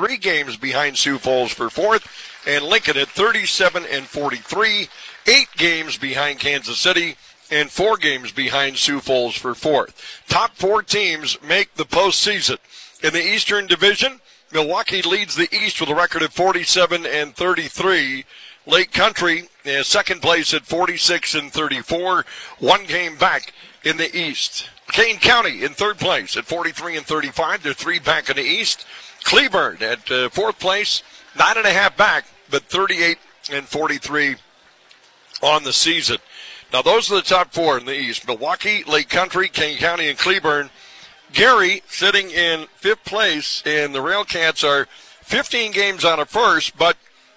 3 games behind Sioux Falls for 4th, and Lincoln at 37 and 43, 8 games behind Kansas City, and 4 games behind Sioux Falls for 4th. Top 4 teams make the postseason. In the Eastern Division, Milwaukee leads the East with a record of 47 and 33. Lake Country is second place at 46 and 34, 1 game back in the East. Kane County in third place at 43 and 35. They're 3 back in the East. Cleburne at fourth place, 9.5 back, but 38 and 43 on the season. Now those are the top 4 in the East: Milwaukee, Lake Country, Kane County, and Cleburne. Gary sitting in 5th place, and the Railcats are 15 games out of first, but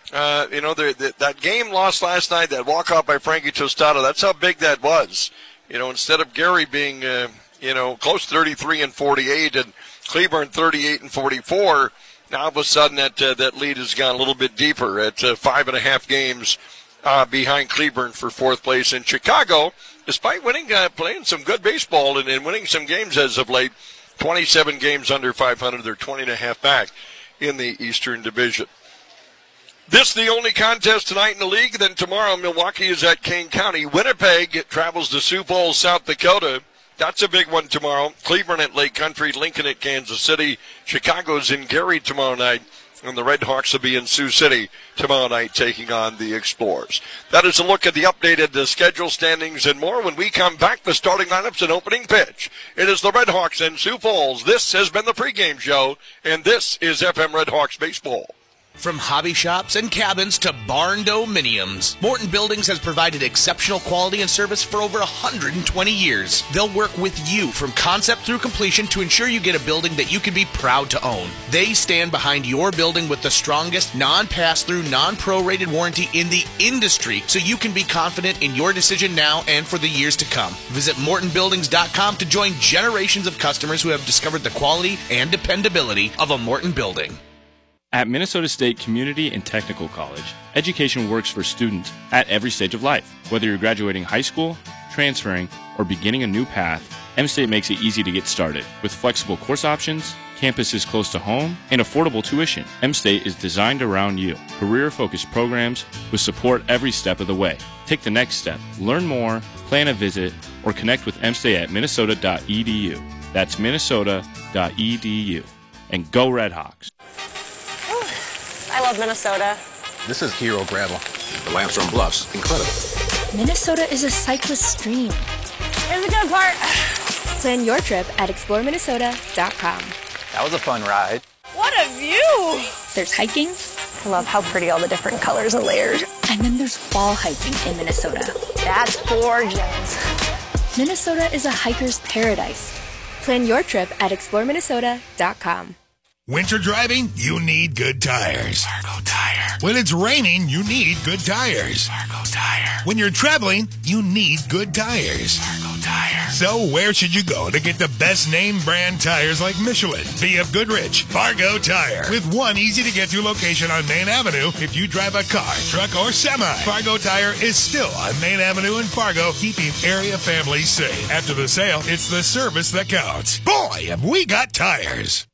that game lost last night, that walk-off by Frankie Tostado, that's how big that was. Instead of Gary being, close to 33 and 48 and Cleburne 38 and 44, now all of a sudden that lead has gone a little bit deeper at 5.5 games behind Cleburne for 4th place. In Chicago, despite playing some good baseball and winning some games as of late, 27 games under 500, they're 20.5 back in the Eastern Division. This is the only contest tonight in the league. Then tomorrow, Milwaukee is at Kane County. Winnipeg travels to Sioux Falls, South Dakota. That's a big one tomorrow. Cleburne at Lake Country, Lincoln at Kansas City. Chicago's in Gary tomorrow night. And the Red Hawks will be in Sioux City tomorrow night taking on the Explorers. That is a look at the updated schedule, standings, and more. When we come back, the starting lineups and opening pitch. It is the Red Hawks and Sioux Falls. This has been the pregame show, and this is FM Red Hawks Baseball. From hobby shops and cabins to barn dominiums, Morton Buildings has provided exceptional quality and service for over 120 years. They'll work with you from concept through completion to ensure you get a building that you can be proud to own. They stand behind your building with the strongest non-pass-through, non-prorated warranty in the industry, so you can be confident in your decision now and for the years to come. Visit MortonBuildings.com to join generations of customers who have discovered the quality and dependability of a Morton building. At Minnesota State Community and Technical College, education works for students at every stage of life. Whether you're graduating high school, transferring, or beginning a new path, M-State makes it easy to get started. With flexible course options, campuses close to home, and affordable tuition, M-State is designed around you. Career-focused programs with support every step of the way. Take the next step. Learn more, plan a visit, or connect with M-State at minnesota.edu. That's minnesota.edu. And go Red Hawks. I love Minnesota. This is Hero Gravel. The Limestone Bluffs, incredible. Minnesota is a cyclist dream. Here's the good part. Plan your trip at exploreminnesota.com. That was a fun ride. What a view! There's hiking. I love how pretty all the different colors and layers. And then there's wall hiking in Minnesota. That's gorgeous. Minnesota is a hiker's paradise. Plan your trip at exploreminnesota.com. Winter driving, you need good tires. Fargo Tire. When it's raining, you need good tires. Fargo Tire. When you're traveling, you need good tires. Fargo Tire. So where should you go to get the best name brand tires like Michelin, BF Goodrich, Fargo Tire? With one easy-to-get-to location on Main Avenue if you drive a car, truck, or semi. Fargo Tire is still on Main Avenue in Fargo, keeping area families safe. After the sale, it's the service that counts. Boy, have we got tires.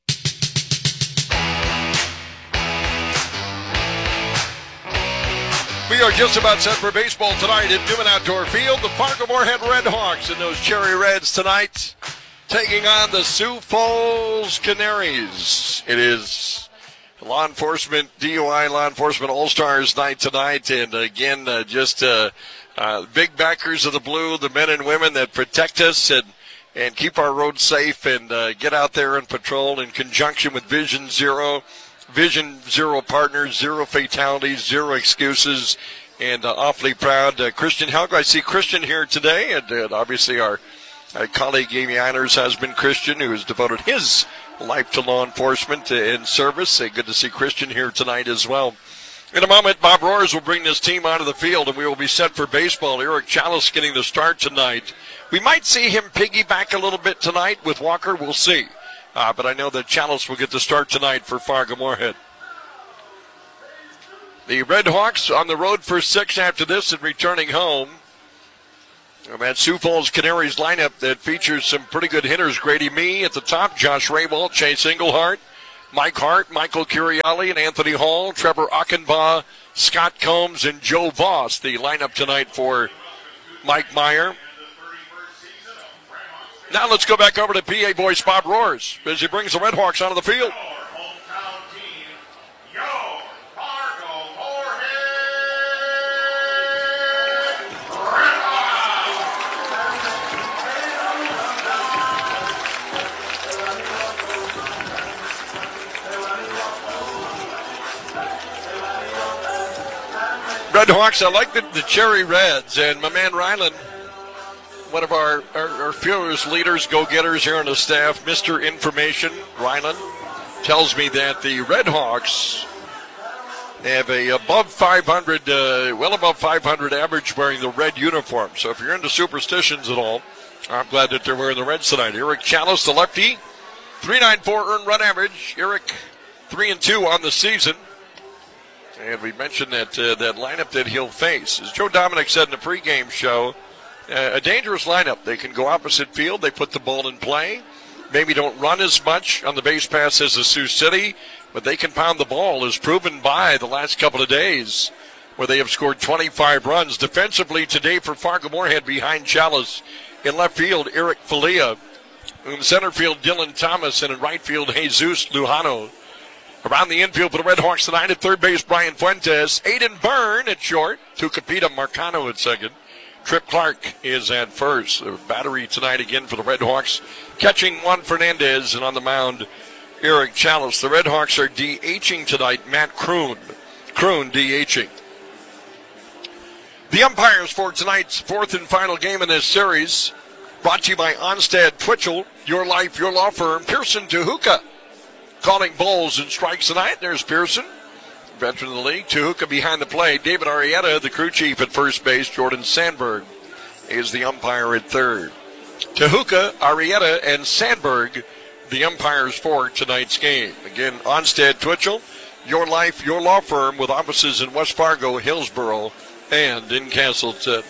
We are just about set for baseball tonight at Newman Outdoor Field. The Fargo-Moorhead Red Hawks and those Cherry Reds tonight taking on the Sioux Falls Canaries. It is law enforcement, DUI law enforcement all-stars night tonight. And again, big backers of the blue, the men and women that protect us and keep our roads safe and get out there and patrol in conjunction with Vision Zero. Vision Zero partners, zero fatalities, zero excuses, and awfully proud. Christian Helgo, I see Christian here today, and obviously our colleague Amy Einer's husband, Christian, who has devoted his life to law enforcement and service. Good to see Christian here tonight as well. In a moment, Bob Roars will bring this team onto the field, and we will be set for baseball. Eric Chalice getting the start tonight. We might see him piggyback a little bit tonight with Walker. We'll see. But I know that Chalice will get the start tonight for Fargo-Moorhead. The Red Hawks on the road for 6 after this and returning home. That Sioux Falls Canaries lineup that features some pretty good hitters. Grady Mee at the top, Josh Raywalt, Chase Englehart, Mike Hart, Michael Curiali, and Anthony Hall, Trevor Achenbaugh, Scott Combs, and Joe Voss. The lineup tonight for Mike Meyer. Now let's go back over to PA voice Bob Roars as he brings the Red Hawks onto the field. Red Hawks, I like the cherry reds, and my man Ryland, one of our fearless leaders, go-getters here on the staff, Mr. Information, Ryland, tells me that the Red Hawks have a above 500, well above 500 average wearing the red uniform. So if you're into superstitions at all, I'm glad that they're wearing the reds tonight. Eric Chalice, the lefty, 3.94 earned run average. Eric 3-2 on the season. And we mentioned that that lineup that he'll face. As Joe Dominic said in the pregame show, a dangerous lineup. They can go opposite field. They put the ball in play. Maybe don't run as much on the base pass as the Sioux City, but they can pound the ball, as proven by the last couple of days, where they have scored 25 runs. Defensively today for Fargo-Moorhead behind Chalice. In left field, Eric Falia. In center field, Dylan Thomas. And in right field, Jesus Lujano. Around the infield for the Red Hawks tonight at third base, Brian Fuentes. Aiden Byrne at short. Tucapita Marcano at second. Trip Clark is at first. The battery tonight again for the Red Hawks. Catching Juan Fernandez, and on the mound, Eric Chalice. The Red Hawks are DHing tonight. Matt Kroon. Kroon DHing. The umpires for tonight's fourth and final game in this series, brought to you by Onstad Twitchell, Your Life, Your Law Firm, Pearson Tehuka. Calling balls and strikes tonight. There's Pearson, veteran of the league. Tehuka behind the plate. David Arrieta, the crew chief at first base. Jordan Sandberg is the umpire at third. Tehuka, Arrieta, and Sandberg, the umpires for tonight's game. Again, Onstad Twitchell, Your Life, Your Law Firm, with offices in West Fargo, Hillsboro, and in Castleton.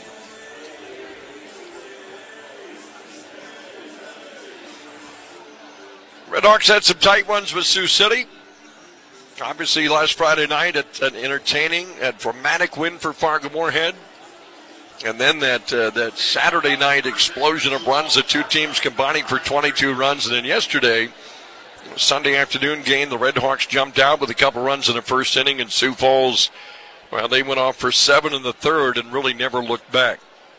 Red Hawks had some tight ones with Sioux City. Obviously, last Friday night, an entertaining and dramatic win for Fargo-Moorhead. And then that Saturday night explosion of runs, the two teams combining for 22 runs. And then yesterday, Sunday afternoon game, the Red Hawks jumped out with a couple runs in the first inning. And Sioux Falls, well, they went off for 7 in the third and really never looked back.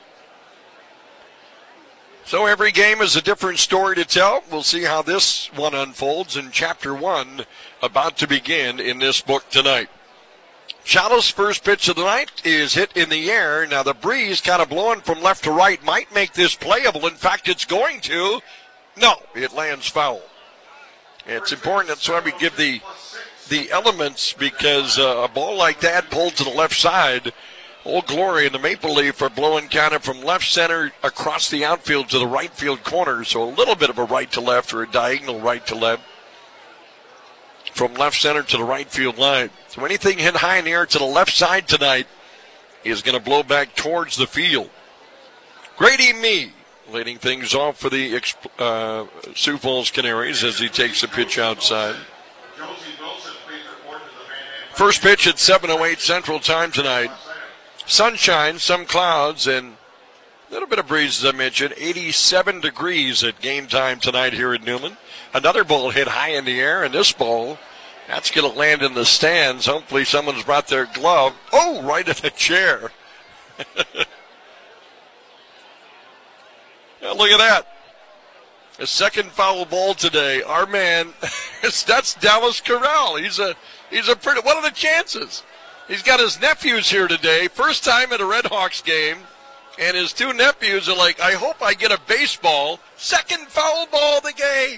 So every game is a different story to tell. We'll see how this one unfolds in Chapter 1, about to begin in this book tonight. Chalice's first pitch of the night is hit in the air. Now the breeze kind of blowing from left to right might make this playable. In fact, it's going to. No, it lands foul. It's important. That's why we give the elements, because a ball like that pulled to the left side, Old Glory and the Maple Leaf are blowing kind of from left center across the outfield to the right field corner. So a little bit of a right to left, or a diagonal right to left, from left center to the right field line. So anything hit high in the air to the left side tonight is going to blow back towards the field. Grady Mee leading things off for the Sioux Falls Canaries as he takes a pitch outside. First pitch at 7:08 Central Time tonight. Sunshine, some clouds, and a little bit of breeze, as I mentioned. 87 degrees at game time tonight here at Newman. Another ball hit high in the air, and this ball, that's going to land in the stands. Hopefully someone's brought their glove. Oh, right in the chair. Now, look at that. A second foul ball today. Our man, that's Dallas Corral. He's a pretty, what are the chances? He's got his nephews here today. First time at a Red Hawks game. And his two nephews are like, I hope I get a baseball. Second foul ball of the game.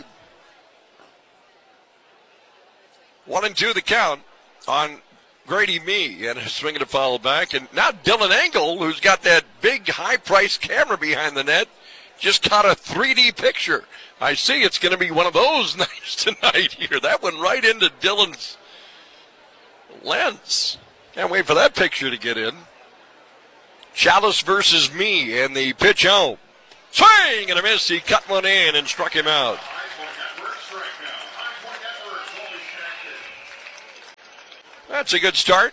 1-2 the count on Grady Mee. And swinging a foul back. And now Dylan Engel, who's got that big high-priced camera behind the net, just caught a 3D picture. I see it's going to be one of those nights tonight here. That went right into Dylan's lens. Can't wait for that picture to get in. Chalice versus Mee, and the pitch home. Swing and a miss. He cut one in and struck him out. That's a good start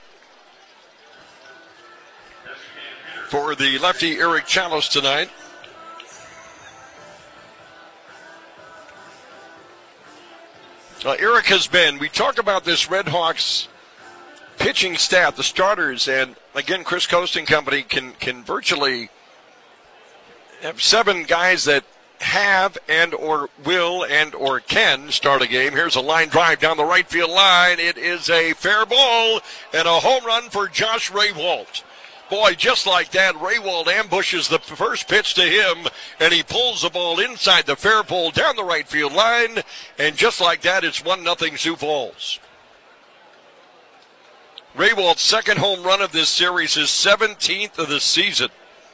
for the lefty Eric Chalice tonight. Eric has been, we talk about this Red Hawks pitching staff, the starters, and again, Chris Coast and company can virtually have 7 guys that have and or will and or can start a game. Here's a line drive down the right field line. It is a fair ball and a home run for Josh Raywalt. Boy, just like that, Raywalt ambushes the first pitch to him, and he pulls the ball inside the fair pole down the right field line, and just like that, it's 1-0 Sioux Falls. Raywalt's second home run of this series, his 17th of the season.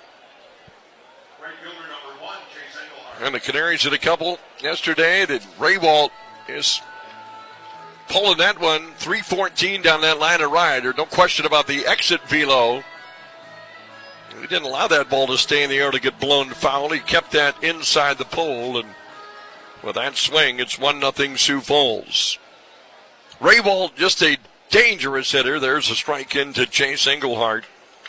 And the Canaries had a couple yesterday that Raywalt is pulling that one, 314 down that line of right. There's no question about the exit velo. He didn't allow that ball to stay in the air to get blown foul. He kept that inside the pole, and with that swing, it's 1-0 Sioux Falls. Raywalt, just a dangerous hitter. There's a strike into Chase Engelhardt.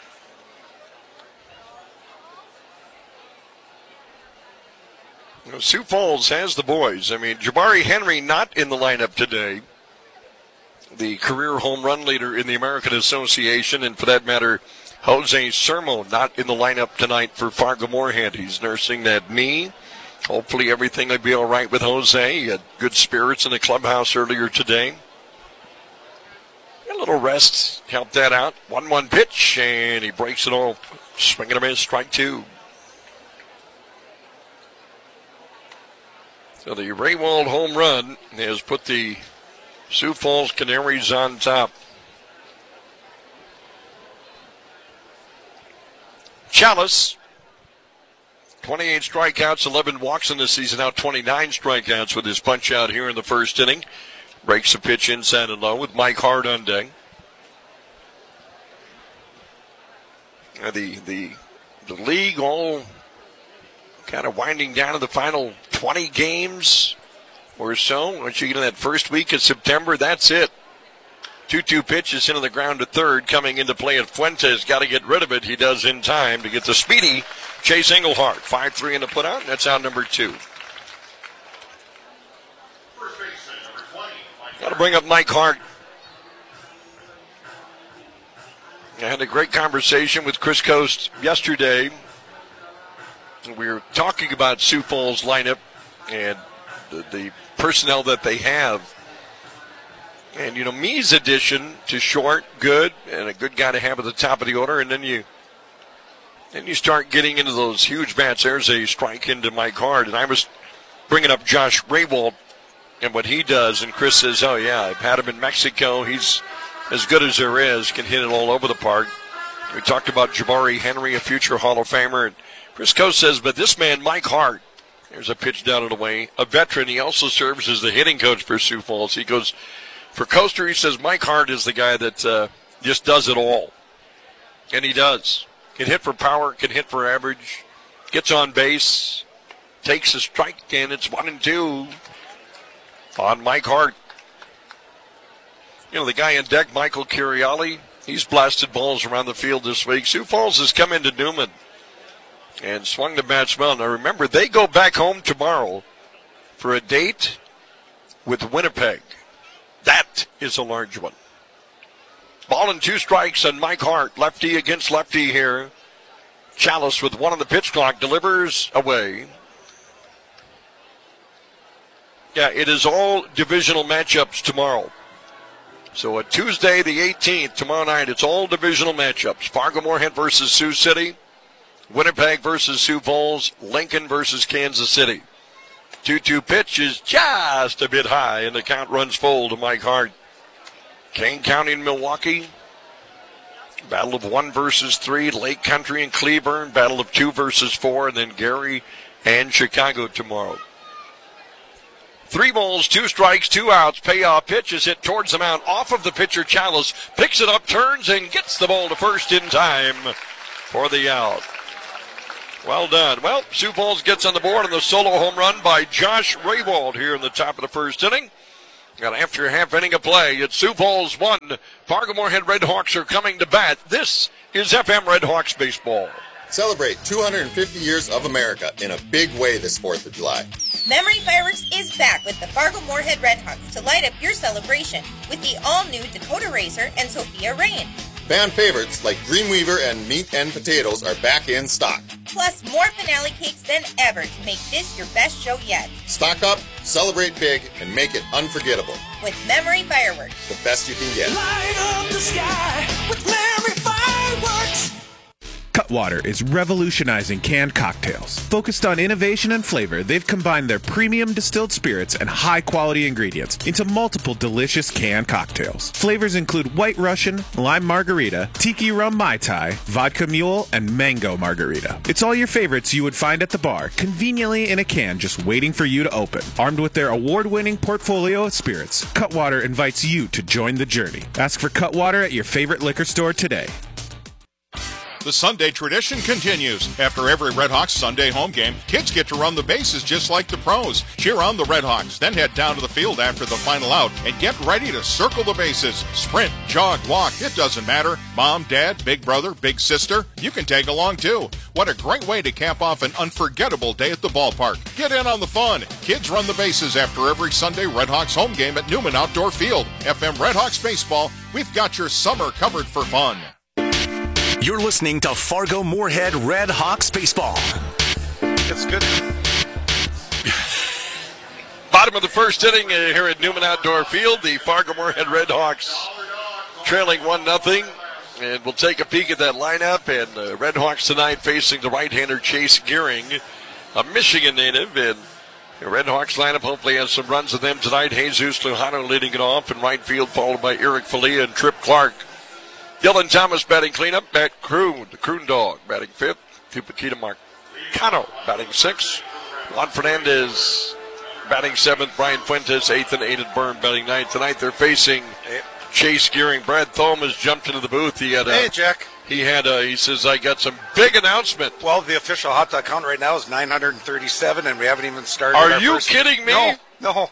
Sioux Falls has the boys. I mean, Jabari Henry not in the lineup today. The career home run leader in the American Association, and for that matter, Jose Sermo not in the lineup tonight for Fargo-Moorhead. He's nursing that knee. Hopefully everything will be all right with Jose. He had good spirits in the clubhouse earlier today. A little rest helped that out. 1-1 pitch, and he breaks it off. Swing and a miss, strike 2. So the Raywalt home run has put the Sioux Falls Canaries on top. Chalice, 28 strikeouts, 11 walks in the season, now 29 strikeouts with his punch out here in the first inning. Breaks the pitch inside and low with Mike Hart on deck. The league all kind of winding down to the final 20 games or so. Once you get in that first week of September, that's it. 2-2 pitches into the ground to third, coming into play at Fuentes. Got to get rid of it. He does in time to get the speedy Chase Engelhardt. 5-3 in the putout. That's out number 2. Got to bring up Mike Hart. I had a great conversation with Chris Coast yesterday. We were talking about Sioux Falls lineup and the personnel that they have. And, you know, Mee's addition to short, good, and a good guy to have at the top of the order. And then you start getting into those huge bats. There's a strike into Mike Hart. And I was bringing up Josh Raywalt and what he does. And Chris says, oh, yeah, I've had him in Mexico. He's as good as there is, can hit it all over the park. We talked about Jabari Henry, a future Hall of Famer. And Chris Coast says, but this man, Mike Hart, there's a pitch down and away, a veteran. He also serves as the hitting coach for Sioux Falls. He goes, for Coaster, he says Mike Hart is the guy that just does it all. And he does. Can hit for power, can hit for average, gets on base, takes a strike, and it's 1-2 on Mike Hart. You know, the guy in deck, Michael Curiali, he's blasted balls around the field this week. Sioux Falls has come into Newman and swung the bats well. Now remember, they go back home tomorrow for a date with Winnipeg. That is a large one. Ball and 2 strikes on Mike Hart. Lefty against lefty here. Chalice with 1 on the pitch clock delivers away. Yeah, it is all divisional matchups tomorrow. So a Tuesday the 18th, tomorrow night, it's all divisional matchups. Fargo-Moorhead versus Sioux City. Winnipeg versus Sioux Falls. Lincoln versus Kansas City. 2-2 pitch is just a bit high, and the count runs full to Mike Hart. Kane County and Milwaukee. Battle of 1 versus 3. Lake Country and Cleburne. Battle of 2 versus 4. And then Gary and Chicago tomorrow. 3 balls, 2 strikes, 2 outs. Payoff pitch is hit towards the mound. Off of the pitcher, Chalice. Picks it up, turns, and gets the ball to first in time for the out. Well done. Well, Sioux Falls gets on the board on the solo home run by Josh Raywalt here in the top of the first inning. And after a half inning of play, it's Sioux Falls 1. Fargo-Moorhead Redhawks are coming to bat. This is FM Redhawks baseball. Celebrate 250 years of America in a big way this 4th of July. Memory Fireworks is back with the Fargo-Moorhead Redhawks to light up your celebration with the all-new Dakota Racer and Sophia Rain. Fan favorites like Dreamweaver and Meat and Potatoes are back in stock. Plus more finale cakes than ever to make this your best show yet. Stock up, celebrate big, and make it unforgettable. With Memory Fireworks. The best you can get. Light up the sky with Memory Fireworks. Cutwater is revolutionizing canned cocktails. Focused on innovation and flavor, they've combined their premium distilled spirits and high-quality ingredients into multiple delicious canned cocktails. Flavors include White Russian, Lime Margarita, Tiki Rum Mai Tai, Vodka Mule, and Mango Margarita. It's all your favorites you would find at the bar, conveniently in a can just waiting for you to open. Armed with their award-winning portfolio of spirits, Cutwater invites you to join the journey. Ask for Cutwater at your favorite liquor store today. The Sunday tradition continues. After every Redhawks Sunday home game, kids get to run the bases just like the pros. Cheer on the Redhawks, then head down to the field after the final out and get ready to circle the bases. Sprint, jog, walk, it doesn't matter. Mom, dad, big brother, big sister, you can tag along too. What a great way to cap off an unforgettable day at the ballpark. Get in on the fun. Kids run the bases after every Sunday Redhawks home game at Newman Outdoor Field. FM Redhawks Baseball, we've got your summer covered for fun. You're listening to Fargo-Moorhead Redhawks Baseball. It's good. Bottom of the first inning here at Newman Outdoor Field. The Fargo-Moorhead Redhawks trailing 1-0. And we'll take a peek at that lineup. And the Redhawks tonight facing the right-hander Chase Gearing, a Michigan native. And the Redhawks lineup hopefully has some runs of them tonight. Jesus Lujano leading it off in right field, followed by Eric Falia and Trip Clark. Dylan Thomas batting cleanup. Matt Kroon, the Kroon dog, batting 5th. Tupakita Marcano batting 6th. Juan Fernandez batting 7th. Brian Fuentes 8th, and Aiden Byrne batting 9th. Tonight they're facing Chase Gearing. Brad Thome has jumped into the booth. He had hey, Jack. He says, I got some big announcement. Well, the official hot dog count right now is 937, and we haven't even started. Are you kidding me? No.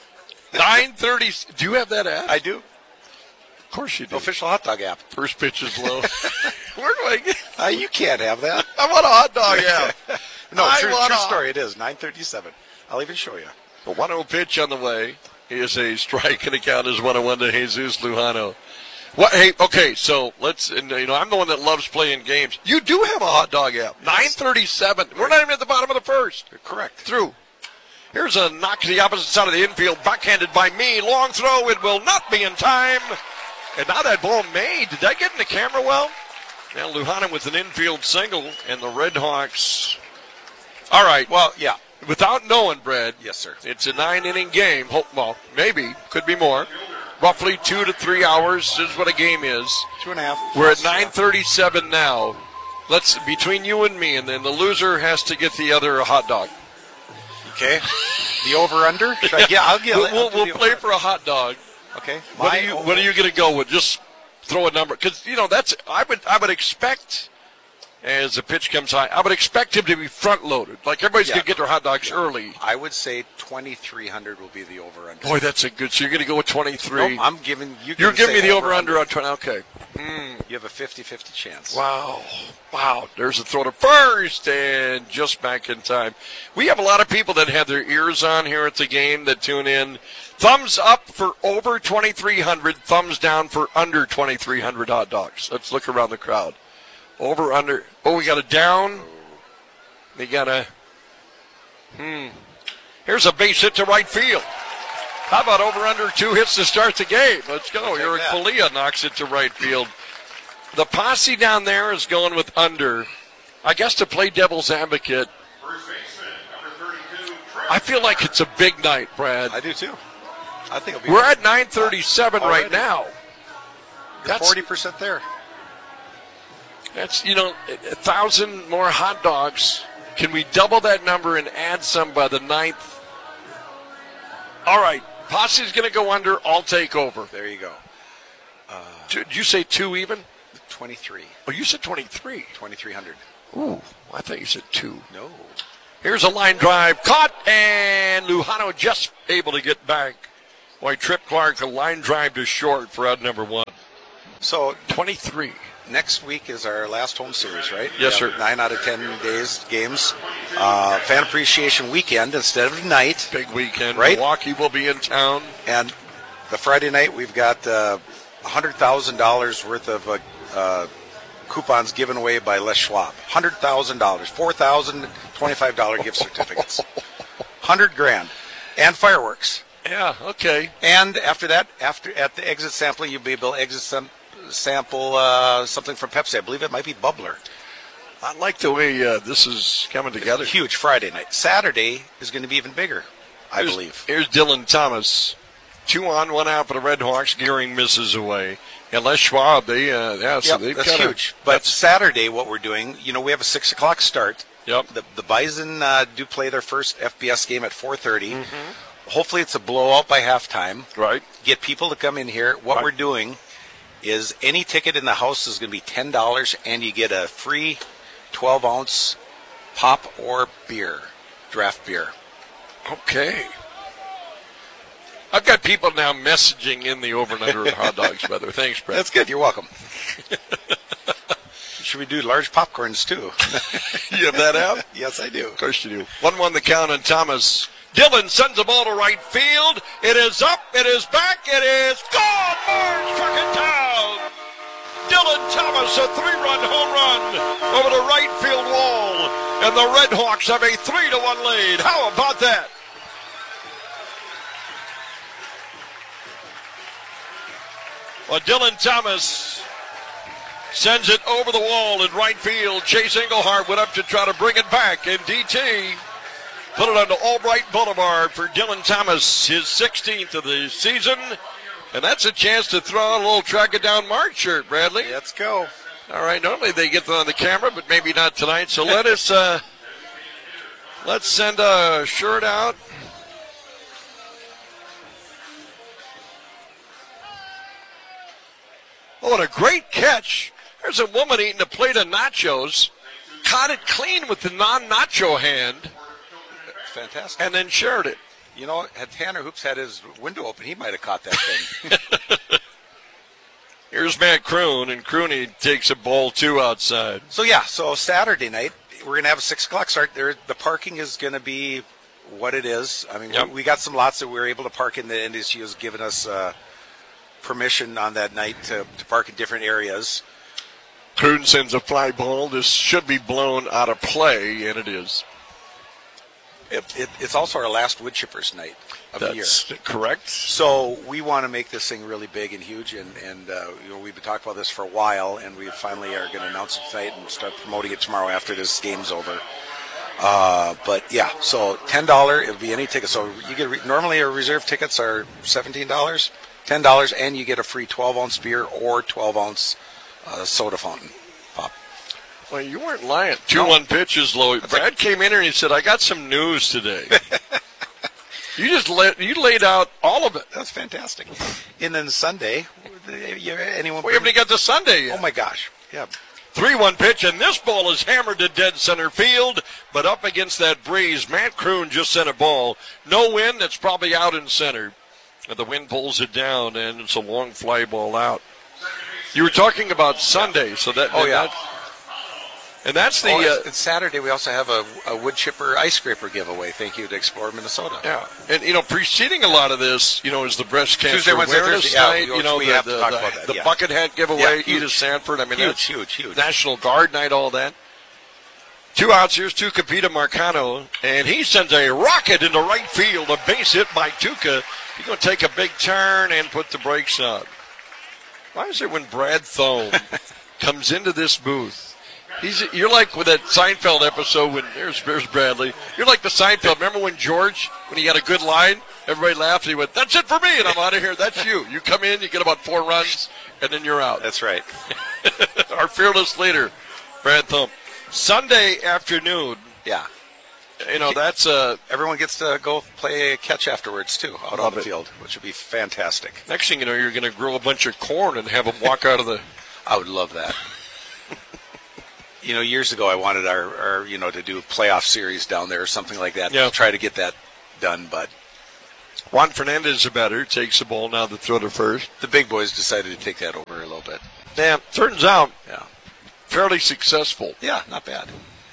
930. Do you have that app? I do. Of course you do. Official hot dog app. First pitch is low. Where do I get? You can't have that. I want a hot dog app. No, true story. It is 937. I'll even show you. The 1-0 pitch on the way is a strike, and the count is 1-1 to Jesus Lujano. What? Hey, okay, so let's. And, I'm the one that loves playing games. You do have a hot dog app. 937. We're not even at the bottom of the first. You're correct. Through. Here's a knock to the opposite side of the infield, backhanded by me. Long throw. It will not be in time. And now that ball made. Did that get in the camera well? Now Lujano with an infield single, and the Redhawks. All right. Well, yeah. Without knowing, Brad. Yes, sir. It's a 9-inning game. Well, maybe. Could be more. Roughly 2 to 3 hours is what a game is. 2.5. We're at 9:37 now. Let's between you and me, and then the loser has to get the other hot dog. Okay. The over/under? I'll get it. We'll play for a hot dog. Okay. What are you going to go with? Just throw a number, because that's I would expect as the pitch comes high. I would expect him to be front loaded, like everybody's going to get their hot dogs early. I would say 2,300 will be the over under. Boy, that's a good. So you're going to go with 23. Nope, I'm giving you. You're giving me the over under on 20. Okay. You have a 50-50 chance. Wow. There's a throw to first, and just back in time. We have a lot of people that have their ears on here at the game that tune in. Thumbs up for over 2,300. Thumbs down for under 2,300 hot dogs. Let's look around the crowd. Over, under. Oh, we got a down. We got a. Here's a base hit to right field. How about over, under 2 hits to start the game? Let's go. Eric Falia knocks it to right field. The posse down there is going with under. I guess to play devil's advocate. I feel like it's a big night, Brad. I do too. I think it'll be. We're at 9:37 right now. That's 40% there. That's 1,000 more hot dogs. Can we double that number and add some by the 9th? All right, Posse's going to go under. I'll take over. There you go. Did you say 2 even? 23. Oh, you said 23. 2,300. Ooh, I thought you said 2. No. Here's a line drive. Caught, and Lujano just able to get back Boy, Trip Clark, a line drive to short for out number 1. So 23. Next week is our last home series, right? Yes, sir. 9 out of 10 days games. Fan Appreciation Weekend instead of night. Big weekend. Right? Milwaukee will be in town. And the Friday night, we've got $100,000 worth of coupons given away by Les Schwab. $100,000, $4,025 gift certificates, $100,000, and fireworks. Yeah, okay. And after that, at the exit sampling, you'll be able to sample something from Pepsi. I believe it might be Bubbler. I like the way this is coming together. It's a huge Friday night. Saturday is going to be even bigger, I believe. Here's Dylan Thomas. 2 on, 1 out for the Red Hawks. Gearing misses away. And Les Schwab, that's huge. But Saturday, what we're doing, we have a 6 o'clock start. Yep. The Bison do play their first FBS game at 4:30. Mm-hmm. Hopefully it's a blowout by halftime. Right. Get people to come in here. What we're doing is any ticket in the house is going to be $10, and you get a free 12-ounce pop or beer, draft beer. Okay. I've got people now messaging in the over and under of hot dogs, by the way. Thanks, Brett. That's good. You're welcome. Should we do large popcorns, too? You have that out? Yes, I do. Of course you do. 1-1 the count on Thomas. Dylan sends the ball to right field. It is up. It is back. It is gone. Barnes struck it down. Dylan Thomas, a 3-run home run over the right field wall. And the Red Hawks have a 3-1 lead. How about that? Well, Dylan Thomas sends it over the wall in right field. Chase Engelhardt went up to try to bring it back, and DT put it onto Albright Boulevard for Dylan Thomas, his 16th of the season. And that's a chance to throw out a little track it down Mark shirt, Bradley. Let's go. All right, normally they get them on the camera, but maybe not tonight. So let's send a shirt out. Oh, what a great catch. There's a woman eating a plate of nachos, caught it clean with the non-nacho hand. Fantastic. And then shared it. Had Tanner Hoops had his window open, he might have caught that thing. Here's Matt Kroon, and Crooney takes a ball 2 outside. So Saturday night, we're going to have a 6 o'clock start. The parking is going to be what it is. I mean, we got some lots that we were able to park in. The NDSU has given us permission on that night to park in different areas. Kroon sends a fly ball. This should be blown out of play, and it is. It's also our last wood chippers night of the year. That's correct. So we want to make this thing really big and huge, and we've been talking about this for a while, and we finally are going to announce it tonight and start promoting it tomorrow after this game's over. But yeah, so $10, it'll be any ticket. So you get normally our reserve tickets are $17, $10, and you get a free 12-ounce beer or 12-ounce soda fountain pop. Well, you weren't lying. 2-1 pitch is low. Brad came in here and he said, I got some news today. You laid out all of it. That's fantastic. And then Sunday, anyone? We haven't even got to Sunday yet. Oh, my gosh. Yeah. 3-1 pitch, and this ball is hammered to dead center field, but up against that breeze, Matt Kroon just sent a ball. No wind, it's probably out in center. And the wind pulls it down, and it's a long fly ball out. You were talking about Sunday, so that. Oh, yeah. And that's the. It's Saturday. We also have a wood chipper ice scraper giveaway. Thank you to Explore Minnesota. Yeah, and preceding a lot of this, is the breast cancer Tuesday, Wednesday, awareness Thursday. night. We have to talk about that. The bucket hat giveaway. Edith Sanford. I mean, huge. National Guard night, all that. 2 outs. Here's Tucapita Marcano, and he sends a rocket into right field. A base hit by Tuca. He's going to take a big turn and put the brakes on. Why is it when Brad Thome comes into this booth? You're like with that Seinfeld episode when there's Bradley. You're like the Seinfeld. Remember when George, when he had a good line, everybody laughed and he went, "That's it for me," and I'm out of here. That's you. You come in, you get about 4 runs, and then you're out. That's right. Our fearless leader, Brad Thump. Sunday afternoon. Yeah. That's everyone gets to go play catch afterwards too out on the field, which would be fantastic. Next thing you know, you're going to grow a bunch of corn and have them walk out of the. I would love that. Years ago I wanted our to do a playoff series down there or something like that. Yeah. To try to get that done, but Juan Fernandez, the batter, takes the ball now to throw to first. The big boys decided to take that over a little bit. Yeah, turns out, fairly successful. Yeah, not bad.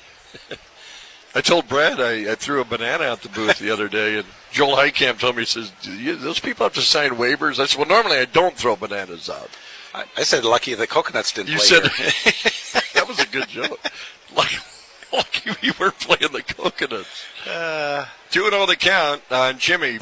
I told Brad I threw a banana out the booth the other day, and Joel Heitkamp told me, he says, those people have to sign waivers? I said, well, normally I don't throw bananas out. I said lucky the coconuts didn't you play said here. That was a good joke. Lucky we weren't playing the coconuts. 2-0 the count on Jimmy.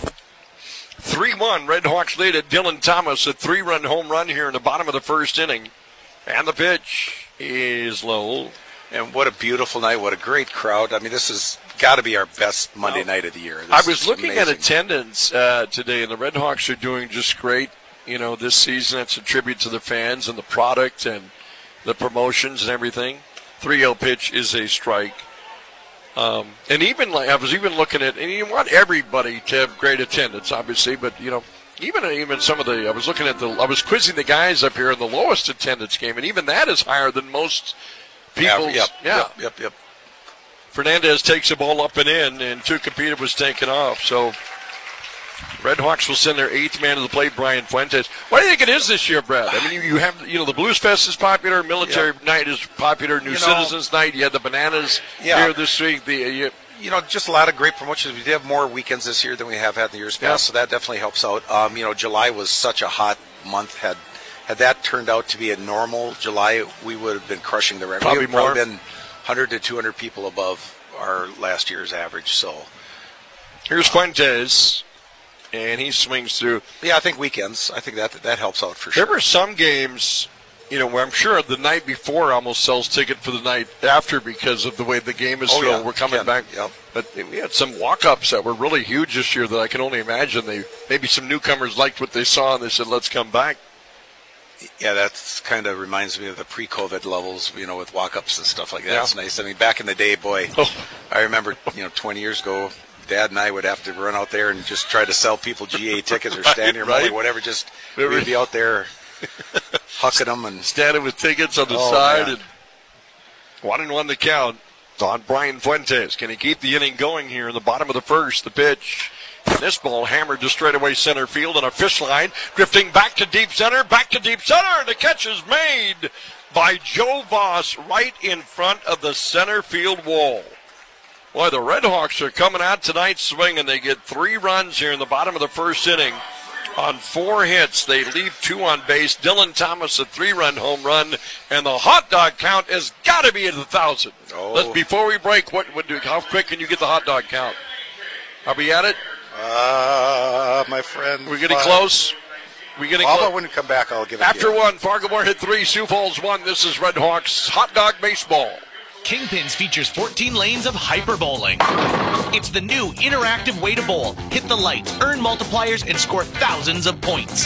3-1, Red Hawks lead at Dylan Thomas, a 3-run home run here in the bottom of the first inning. And the pitch is low. And what a beautiful night. What a great crowd. I mean, this has got to be our best Monday night of the year. I was looking at attendance today, and the Red Hawks are doing just great. You know, this season, it's a tribute to the fans and the product and the promotions and everything. 3-0 pitch is a strike. And even I was even looking at, and you want everybody to have great attendance, obviously, but, you know, even some of the, I was quizzing the guys up here in the lowest attendance game, and even that is higher than most people's. Yep. Fernandez takes the ball up and in, and Tucapita was taken off. So Red Hawks will send their 8th man to the plate, Brian Fuentes. What do you think it is this year, Brad? I mean, you have, the Blues Fest is popular, Military Night is popular, New Citizens Night. You had the Bananas here this week. Just a lot of great promotions. We did have more weekends this year than we have had in the years past, so that definitely helps out. July was such a hot month. Had that turned out to be a normal July, we would have been crushing the record. Probably we would have more. been 100 to 200 people above our last year's average. So here's Fuentes, and he swings through. Yeah, I think weekends. I think that helps out for sure. There were some games, where I'm sure the night before almost sells ticket for the night after because of the way the game is filled. We're coming back. Yep. But we had some walk-ups that were really huge this year that I can only imagine. Maybe some newcomers liked what they saw and they said, let's come back. Yeah, that kind of reminds me of the pre-COVID levels, with walk-ups and stuff like that. Yeah. It's nice. I mean, back in the day, I remember, 20 years ago, Dad and I would have to run out there and just try to sell people GA tickets or stand here, whatever. Just we'd be out there hucking them and standing with tickets on the side. Man. And 1-1 the count. It's on Brian Fuentes. Can he keep the inning going here in the bottom of the first? The pitch. And this ball hammered to straightaway center field on a fish line, drifting back to deep center, and the catch is made by Joe Voss right in front of the center field wall. Boy, the Red Hawks are coming out tonight's swing, and they get 3 runs here in the bottom of the first inning. On 4 hits, they leave 2 on base. Dylan Thomas, a 3-run home run, and the hot dog count has got to be at 1,000. Oh. Before we break, how quick can you get the hot dog count? Are we at it? My friend. We're getting close. How about when we come back, I'll give it After 1, Fargo hit 3, Sioux Falls 1. This is Red Hawks Hot Dog Baseball. Kingpins features 14 lanes of hyper bowling. It's the new interactive way to bowl. Hit the lights, earn multipliers, and score thousands of points.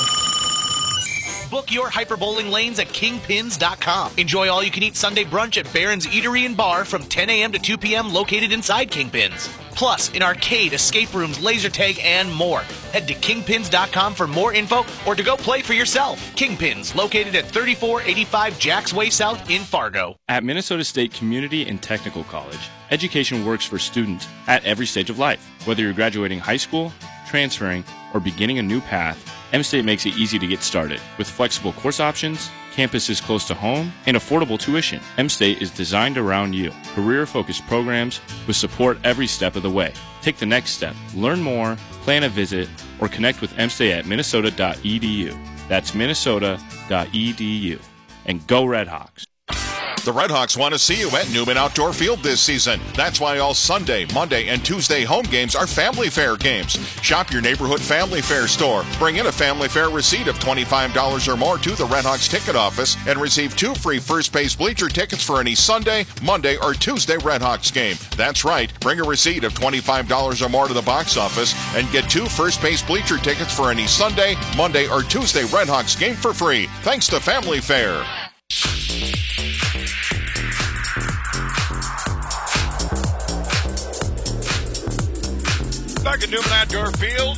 Book your hyper bowling lanes at kingpins.com. Enjoy all-you-can-eat Sunday brunch at Barron's Eatery and Bar from 10 a.m. to 2 p.m. located inside Kingpins. Plus, in arcade, escape rooms, laser tag, and more. Head to kingpins.com for more info or to go play for yourself. Kingpins, located at 3485 Jacks Way South in Fargo. At Minnesota State Community and Technical College, education works for students at every stage of life. Whether you're graduating high school, transferring, or beginning a new path, M-State makes it easy to get started. With flexible course options, campuses close to home, and affordable tuition, M-State is designed around you. Career-focused programs with support every step of the way. Take the next step. Learn more, plan a visit, or connect with M-State at minnesota.edu. That's minnesota.edu. And go Red Hawks. The Red Hawks want to see you at Newman Outdoor Field this season. That's why all Sunday, Monday, and Tuesday home games are Family Fair games. Shop your neighborhood Family Fair store. Bring in a Family Fair receipt of $25 or more to the Red Hawks ticket office and receive 2 free first base bleacher tickets for any Sunday, Monday, or Tuesday Red Hawks game. That's right. Bring a receipt of $25 or more to the box office and get 2 first base bleacher tickets for any Sunday, Monday, or Tuesday Red Hawks game for free. Thanks to Family Fair. Back at Newman Outdoor Field,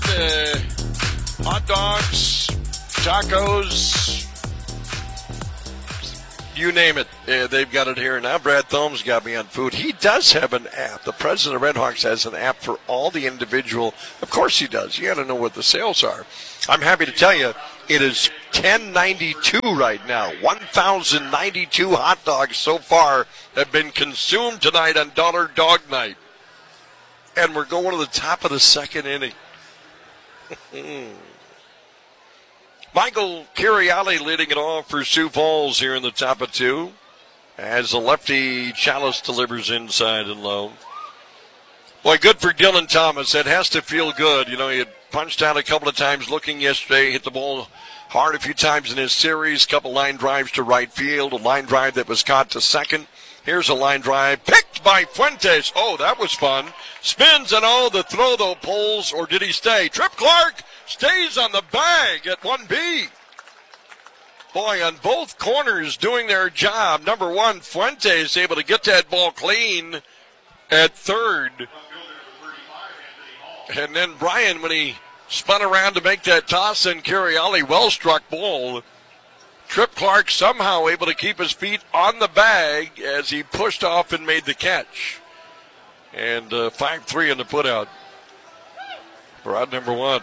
hot dogs, tacos. you name it. They've got it here. Now Brad Thomas got me on food. He does have an app. The president of Red Hawks has an app for all the individual. Of course he does. You got to know what the sales are. I'm happy to tell you it is $10.92 right now. 1,092 hot dogs so far have been consumed tonight on Dollar Dog Night. And we're going to the top of the second inning. Michael Curiali leading it off for Sioux Falls here in the top of 2. As the lefty Chalice delivers inside and low. Boy, good for Dylan Thomas. That has to feel good. You know, he had punched out a couple of times looking yesterday, hit the ball hard a few times in his series, couple line drives to right field, a line drive that was caught to second. Here's a line drive picked by Fuentes. Oh, that was fun. Spins and the throw though pulls, or did he stay? Trip Clark stays on the bag at 1B. Boy, on both corners doing their job. Number one, Fuentes able to get that ball clean at third. And then Brian, when he spun around to make that toss, and Curiali, well-struck ball. Trip Clark somehow able to keep his feet on the bag as he pushed off and made the catch. And 5-3 in the putout for out number one.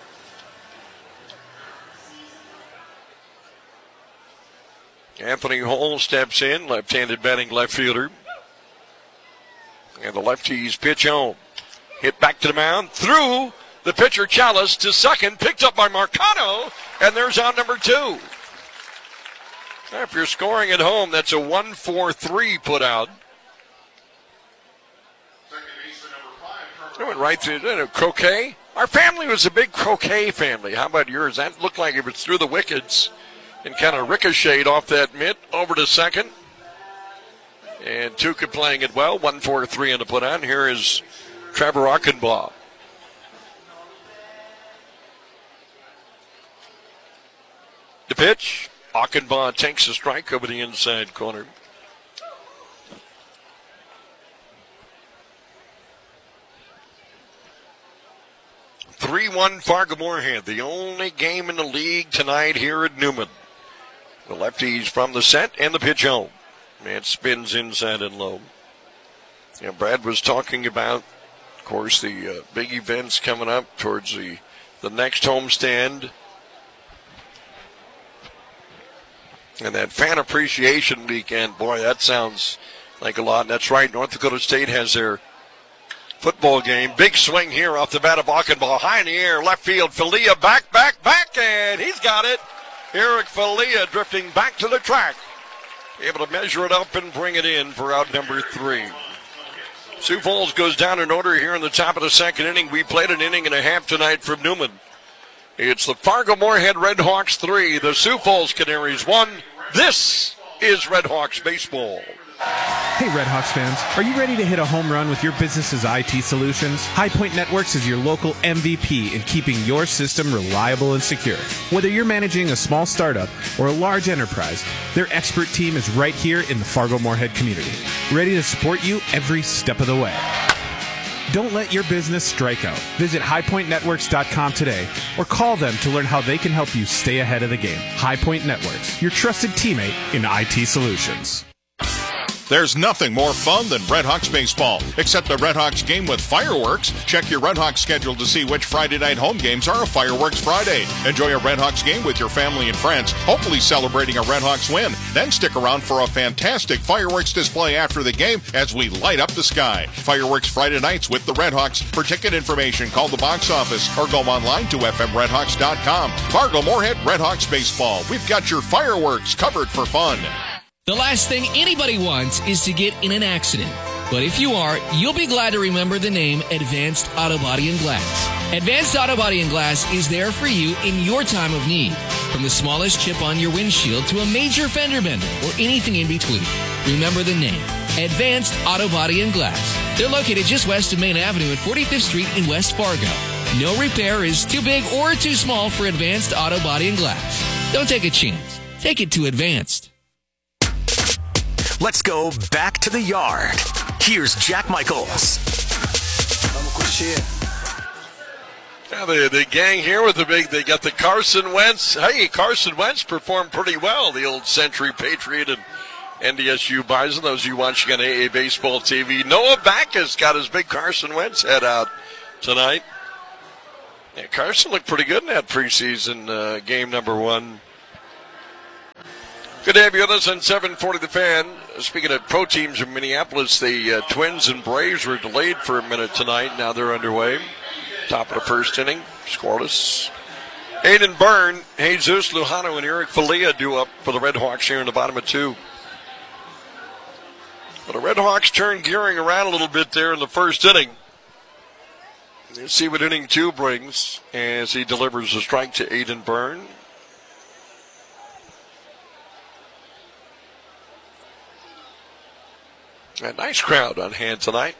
Anthony Hall steps in, left-handed batting left fielder. And the lefties pitch home. Hit back to the mound, through the pitcher Chalice to second, picked up by Marcano, and there's out number 2. If you're scoring at home, that's a 1-4-3 put out. It went right through croquet. Our family was a big croquet family. How about yours? That looked like it was through the wickets and kind of ricocheted off that mitt over to second. And Tuca playing it well. 1-4-3 in the put out. Here is Trevor Achenbaugh. The pitch. Achenbaugh takes a strike over the inside corner. (3-1) Fargo-Moorhead, the only game in the league tonight here at Newman. The lefties from the set and the pitch home. Man spins inside and low. Yeah, Brad was talking about, of course, the big events coming up towards the next homestand. And that fan appreciation weekend, boy, that sounds like a lot. That's right, North Dakota State has their football game. Big swing here off the bat of Achenbaugh. High in the air, left field. Falia back, and he's got it. Eric Falia drifting back to the track. Able to measure it up and bring it in for out number 3. Sioux Falls goes down in order here in the top of the second inning. We played an inning and a half tonight from Newman. It's the Fargo-Moorhead Red Hawks 3, the Sioux Falls Canaries 1. This is Red Hawks baseball. Hey Red Hawks fans, are you ready to hit a home run with your business's IT solutions? High Point Networks is your local MVP in keeping your system reliable and secure. Whether you're managing a small startup or a large enterprise, their expert team is right here in the Fargo-Moorhead community, ready to support you every step of the way. Don't let your business strike out. Visit highpointnetworks.com today or call them to learn how they can help you stay ahead of the game. High Point Networks, your trusted teammate in IT solutions. There's nothing more fun than Red Hawks baseball, except the Red Hawks game with fireworks. Check your Red Hawks schedule to see which Friday night home games are a Fireworks Friday. Enjoy a Red Hawks game with your family and friends, hopefully celebrating a Red Hawks win. Then stick around for a fantastic fireworks display after the game as we light up the sky. Fireworks Friday nights with the Red Hawks. For ticket information, call the box office or go online to fmredhawks.com. Fargo-Moorhead Red Hawks baseball. We've got your fireworks covered for fun. The last thing anybody wants is to get in an accident. But if you are, you'll be glad to remember the name Advanced Auto Body and Glass. Advanced Auto Body and Glass is there for you in your time of need. From the smallest chip on your windshield to a major fender bender or anything in between. Remember the name, Advanced Auto Body and Glass. They're located just west of Main Avenue at 45th Street in West Fargo. No repair is too big or too small for Advanced Auto Body and Glass. Don't take a chance. Take it to Advanced. Let's go back to the yard. Here's Jack Michaels. Yeah, the gang here with they got the Carson Wentz. Hey, Carson Wentz performed pretty well, the old Century Patriot and NDSU Bison, those you watching on AA Baseball TV. Noah Backus got his big Carson Wentz head out tonight. Yeah, Carson looked pretty good in that preseason game number 1. Good to have you with us on 740 The Fan. Speaking of pro teams in Minneapolis, the Twins and Braves were delayed for a minute tonight. Now they're underway. Top of the first inning, scoreless. Aiden Byrne, Jesus Lujano, and Eric Falia due up for the Red Hawks here in the bottom of 2. But the Red Hawks turned gearing around a little bit there in the first inning. Let's see what inning 2 brings as he delivers a strike to Aiden Byrne. A nice crowd on hand tonight.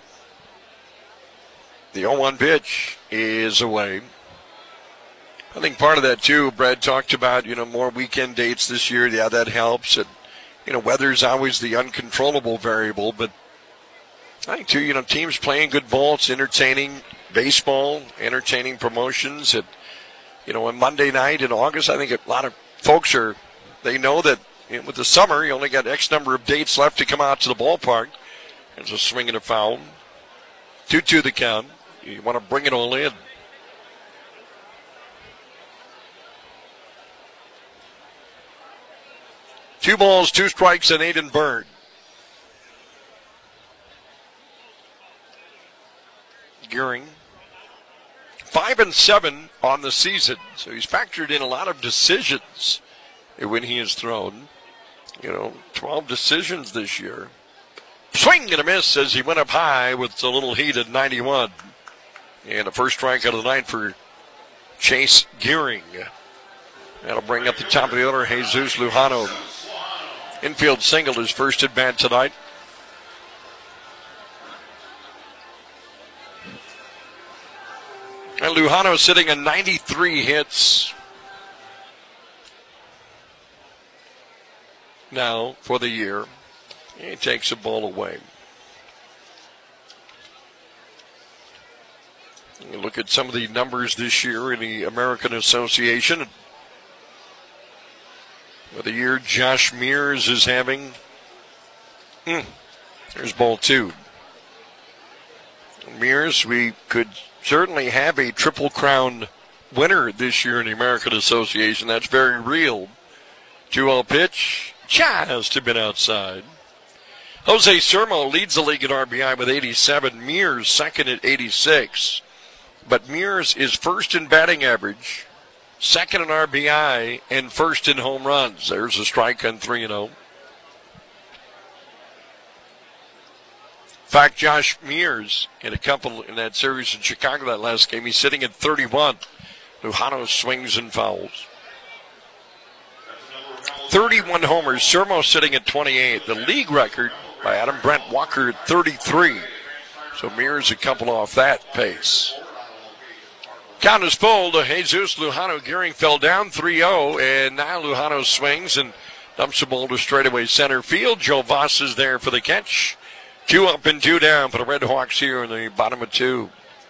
The 0-1 pitch is away. I think part of that, too, Brad talked about, more weekend dates this year. Yeah, that helps. And, weather's always the uncontrollable variable. But I think, too, teams playing good ball. It's entertaining baseball, entertaining promotions. On Monday night in August, I think a lot of folks they know that with the summer, you only got X number of dates left to come out to the ballpark. There's a swing and a foul. 2-2 the count. You want to bring it all in. Two balls, 2 strikes, and Aiden Byrne. Gearing 5-7 on the season, so he's factored in a lot of decisions when he has thrown. 12 decisions this year. Swing and a miss as he went up high with a little heat at 91. And the first strike out of the night for Chase Gearing. That'll bring up the top of the order, Jesus Lujano. Infield single, his first at bat tonight. And Lujano sitting at 93 hits now for the year. He takes the ball away. You look at some of the numbers this year in the American Association. For the year Josh Mears is having. There's ball 2. Mears, we could certainly have a Triple Crown winner this year in the American Association. That's very real. 2-0 pitch. Just have been outside. Jose Sermo leads the league at RBI with 87. Mears second at 86. But Mears is first in batting average, second in RBI, and first in home runs. There's a strike on 3-0. In fact, Josh Mears in that series in Chicago that last game, he's sitting at 31. Lujano swings and fouls. 31 homers. Sermo sitting at 28. The league record by Adam Brent Walker at 33. So Mears a couple off that pace. Count is full to Jesus Lujano. Gearing fell down 3-0, and now Lujano swings and dumps the ball to straightaway center field. Joe Voss is there for the catch. 2 up and 2 down for the Red Hawks here in the bottom of 2.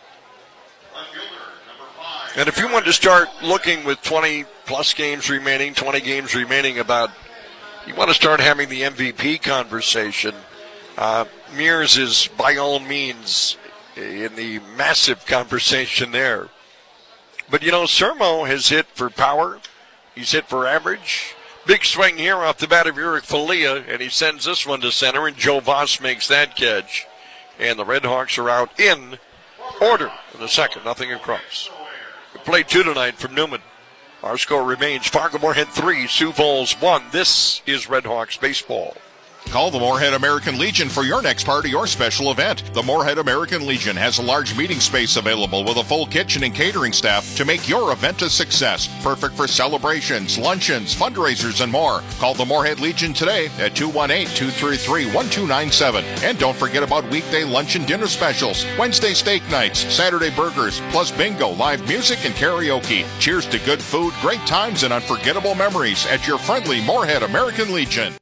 And if you want to start looking with 20-plus games remaining, 20 games remaining you want to start having the MVP conversation. Mears is by all means in the massive conversation there. But, Sermo has hit for power. He's hit for average. Big swing here off the bat of Eric Falia, and he sends this one to center, and Joe Voss makes that catch. And the Red Hawks are out in order in the second, nothing across. We played 2 tonight from Newman. Our score remains Fargo Moorhead 3, Sioux Falls 1. This is Red Hawks baseball. Call the Moorhead American Legion for your next party or special event. The Moorhead American Legion has a large meeting space available with a full kitchen and catering staff to make your event a success. Perfect for celebrations, luncheons, fundraisers, and more. Call the Moorhead Legion today at 218-233-1297. And don't forget about weekday lunch and dinner specials, Wednesday steak nights, Saturday burgers, plus bingo, live music, and karaoke. Cheers to good food, great times, and unforgettable memories at your friendly Moorhead American Legion.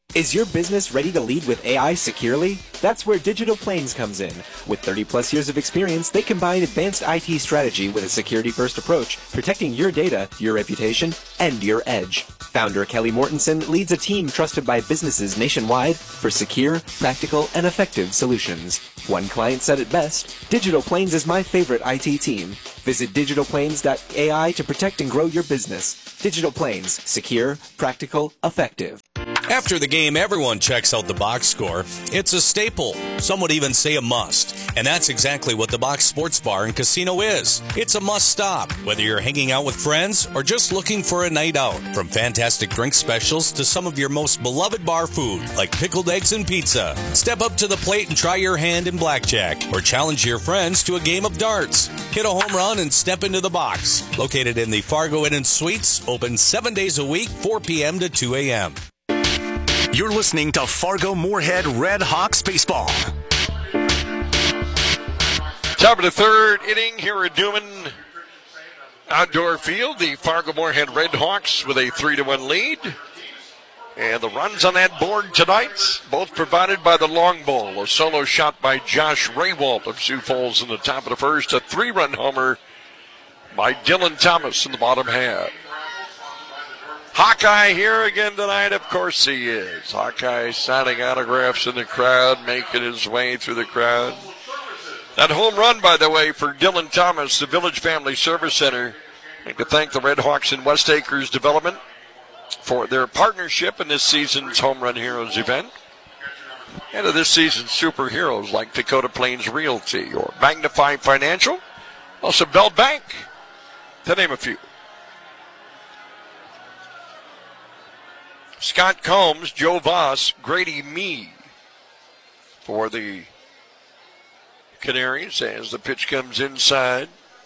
Is your business ready to lead with AI securely? That's where Digital Plains comes in. With 30-plus years of experience, they combine advanced IT strategy with a security-first approach, protecting your data, your reputation, and your edge. Founder Kelly Mortensen leads a team trusted by businesses nationwide for secure, practical, and effective solutions. One client said it best, Digital Plains is my favorite IT team. Visit digitalplains.ai to protect and grow your business. Digital Plains, secure, practical, effective. After the game, everyone checks out the box score. It's a staple. Some would even say a must. And that's exactly what the Box Sports Bar and Casino is. It's a must stop, whether you're hanging out with friends or just looking for a night out. From fantastic drink specials to some of your most beloved bar food, like pickled eggs and pizza. Step up to the plate and try your hand in blackjack, or challenge your friends to a game of darts. Hit a home run and step into the box. Located in the Fargo Inn and Suites, open 7 days a week, 4 p.m. to 2 a.m. You're listening to Fargo Moorhead Red Hawks baseball. Top of the third inning here at Newman Outdoor Field. The Fargo Moorhead Red Hawks with a 3-1 lead. And the runs on that board tonight, both provided by the long ball. A solo shot by Josh Raywalt of Sioux Falls in the top of the first. A 3-run homer by Dylan Thomas in the bottom half. Hawkeye here again tonight, of course he is. Hawkeye signing autographs in the crowd, making his way through the crowd. That home run, by the way, for Dylan Thomas, the Village Family Service Center. I'd like to thank the Red Hawks and West Acres Development for their partnership in this season's Home Run Heroes event. And of this season's superheroes like Dakota Plains Realty or Magnify Financial, also Bell Bank, to name a few. Scott Combs, Joe Voss, Grady Mee for the Canaries as the pitch comes inside.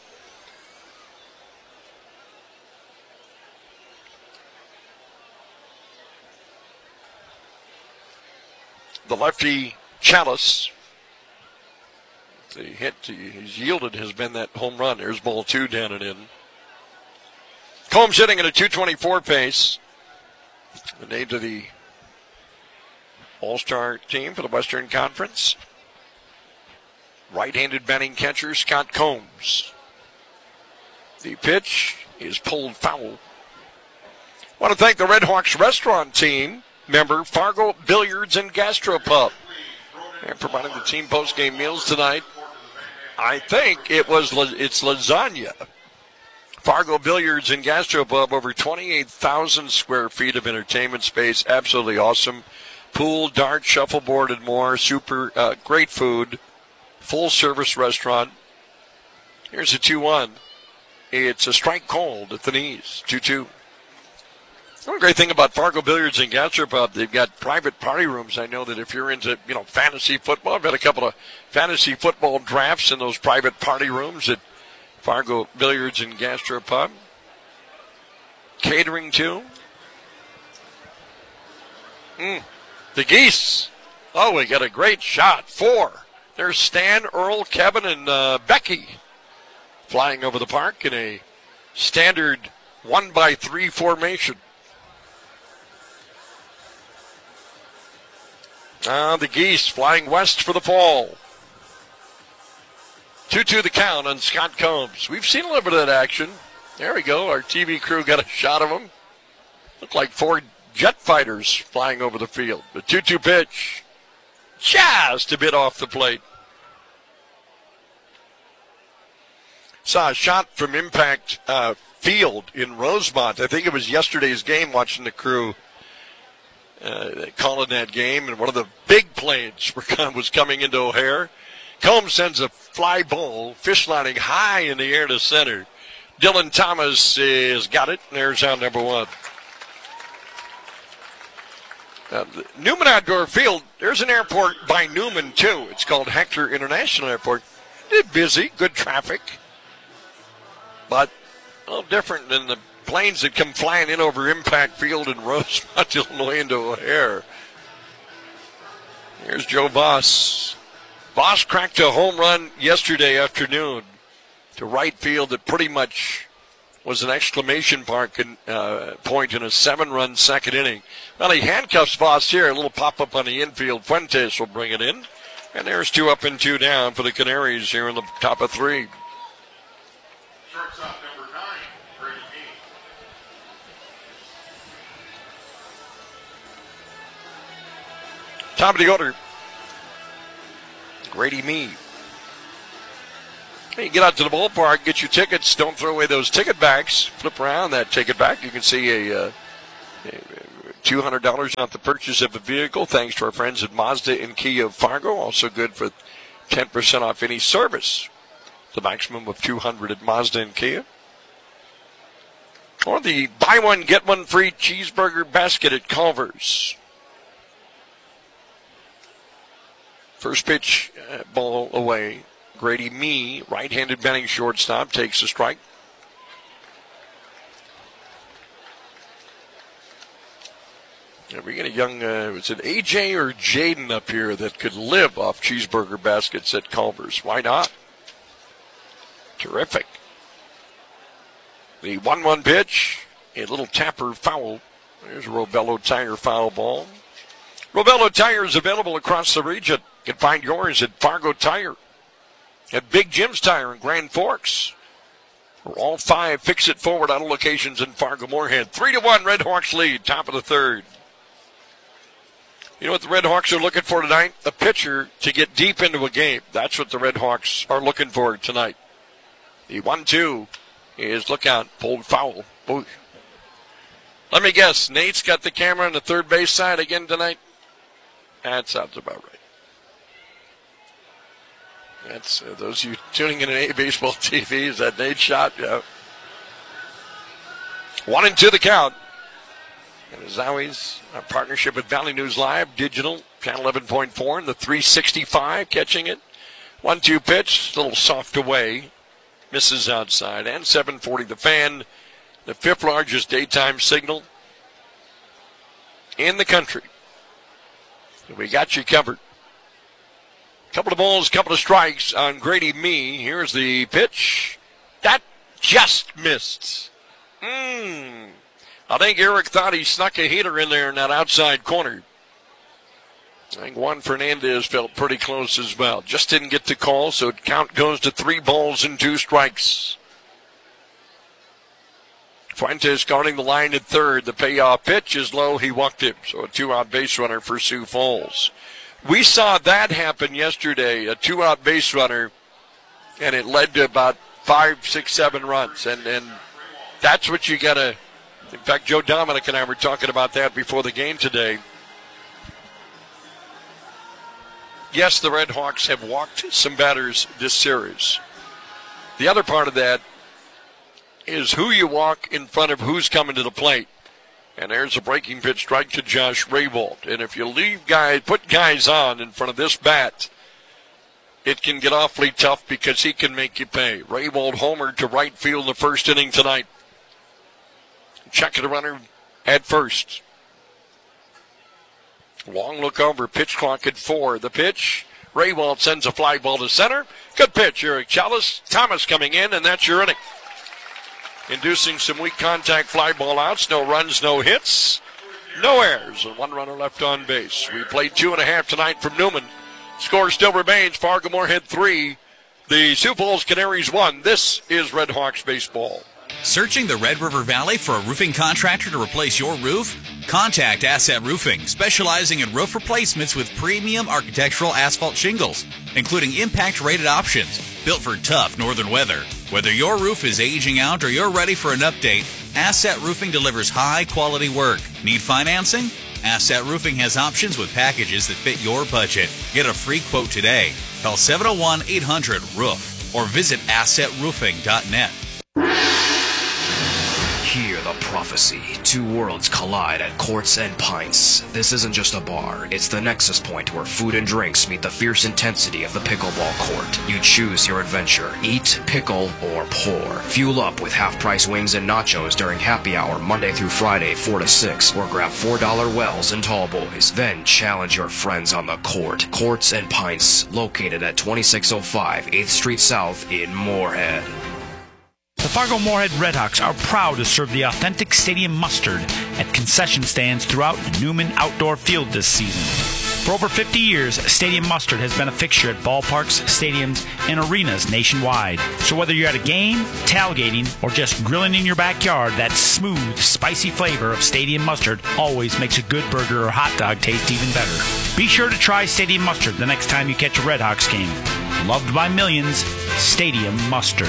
The lefty Chalice, the hit he's yielded has been that home run. There's ball 2 down and in. Combs hitting at a 224 pace. The name to the All-Star team for the Western Conference. Right-handed batting catcher Scott Combs. The pitch is pulled foul. I want to thank the Red Hawks restaurant team member Fargo Billiards and Gastropub. They're providing the team post-game meals tonight. I think it's lasagna. Fargo Billiards and Gastropub, over 28,000 square feet of entertainment space. Absolutely awesome. Pool, dart, shuffleboard, and more. Super great food. Full-service restaurant. Here's a 2-1. It's a strike called at the knees. 2-2. One great thing about Fargo Billiards and Gastropub, they've got private party rooms. I know that if you're into, fantasy football, I've got a couple of fantasy football drafts in those private party rooms at Fargo Billiards and Gastropub. Catering too. The Geese. Oh, we got a great shot. 4. There's Stan, Earl, Kevin, and Becky flying over the park in a standard 1-by-3 formation. The Geese flying west for the fall. 2-2 the count on Scott Combs. We've seen a little bit of that action. There we go. Our TV crew got a shot of him. Looked like 4 jet fighters flying over the field. The 2-2 pitch. Just a bit off the plate. Saw a shot from Impact Field in Rosemont. I think it was yesterday's game, watching the crew calling that game. And one of the big planes was coming into O'Hare. Combs sends a fly ball, fish lining high in the air to center. Dylan Thomas has got it, and there's out number 1. Newman Outdoor Field, there's an airport by Newman, too. It's called Hector International Airport. It's busy, good traffic, but a little different than the planes that come flying in over Impact Field in Rosemont, Illinois, into O'Hare. Here's Joe Voss. Voss cracked a home run yesterday afternoon to right field that pretty much was an exclamation point in a 7-run second inning. Well, he handcuffs Voss here. A little pop-up on the infield. Fuentes will bring it in. And there's 2 up and 2 down for the Canaries here in the top of 3. Shortstop number 9, Grady Mee. Top of the order, Grady Mee. You get out to the ballpark, get your tickets. Don't throw away those ticket backs. Flip around that ticket back. You can see a $200 off the purchase of a vehicle, thanks to our friends at Mazda and Kia of Fargo. Also good for 10% off any service. The maximum of $200 at Mazda and Kia. Or the buy one, get one free cheeseburger basket at Culver's. First pitch, ball away. Grady Mee, right-handed batting shortstop, takes a strike. Yeah, we get a young, was it AJ or Jaden up here that could live off cheeseburger baskets at Culver's? Why not? Terrific. The 1-1 pitch, a little tapper foul. There's a Robello Tire foul ball. Robello Tire is available across the region. You can find yours at Fargo Tire, at Big Jim's Tire in Grand Forks. All 5 Fix-It Forward Auto locations in Fargo Moorhead. 3-1 Red Hawks lead, top of the 3rd. You know what the Red Hawks are looking for tonight? A pitcher to get deep into a game. That's what the Red Hawks are looking for tonight. The 1-2 is, look out, pulled foul. Ooh. Let me guess, Nate's got the camera on the third base side again tonight? That sounds about right. That's those of you tuning in at Baseball TV. Is that Nate's shot? Yeah. 1-2 the count. And as always, our partnership with Valley News Live, digital, channel 11.4, and the 365, catching it. 1-2 pitch, a little soft away. Misses outside. And 740 the Fan, the 5th largest daytime signal in the country. So we got you covered. Couple of balls, couple of strikes on Grady Mee. Here's the pitch. That just missed. I think Eric thought he snuck a heater in there in that outside corner. I think Juan Fernandez felt pretty close as well. Just didn't get the call, so count goes to 3 balls and 2 strikes. Fuentes guarding the line at third. The payoff pitch is low. He walked him, so a 2-out base runner for Sioux Falls. We saw that happen yesterday, a 2-out base runner, and it led to about 5, 6, 7 runs. And that's what you got to. In fact, Joe Dominic and I were talking about that before the game today. Yes, the Red Hawks have walked some batters this series. The other part of that is who you walk in front of who's coming to the plate. And there's a breaking pitch strike to Josh Raybould. And if you put guys on in front of this bat, it can get awfully tough because he can make you pay. Raybould homered to right field in the first inning tonight. Checking the runner at first. Long look over, pitch clock at 4. The pitch, Raybould sends a fly ball to center. Good pitch, Eric Chalice. Thomas coming in, and that's your inning. Inducing some weak contact fly ball outs. No runs, no hits, no errors, and 1 runner left on base. We played 2.5 tonight from Newman. Score still remains Fargo Moorhead 3, the Sioux Falls Canaries 1. This is Red Hawks baseball. Searching the Red River Valley for a roofing contractor to replace your roof? Contact Asset Roofing, specializing in roof replacements with premium architectural asphalt shingles, including impact-rated options, built for tough northern weather. Whether your roof is aging out or you're ready for an update, Asset Roofing delivers high-quality work. Need financing? Asset Roofing has options with packages that fit your budget. Get a free quote today. Call 701-800-ROOF or visit assetroofing.net. Hear the prophecy. 2 worlds collide at Courts and Pints. This isn't just a bar. It's the nexus point where food and drinks meet the fierce intensity of the pickleball court. You choose your adventure. Eat, pickle, or pour. Fuel up with half-price wings and nachos during happy hour Monday through Friday, 4 to 6. Or grab $4 Wells and Tall Boys. Then challenge your friends on the court. Courts and Pints, located at 2605 8th Street South in Moorhead. The Fargo-Moorhead Redhawks are proud to serve the authentic stadium mustard at concession stands throughout Newman Outdoor Field this season. For over 50 years, Stadium Mustard has been a fixture at ballparks, stadiums, and arenas nationwide. So whether you're at a game, tailgating, or just grilling in your backyard, that smooth, spicy flavor of Stadium Mustard always makes a good burger or hot dog taste even better. Be sure to try Stadium Mustard the next time you catch a Redhawks game. Loved by millions, Stadium Mustard.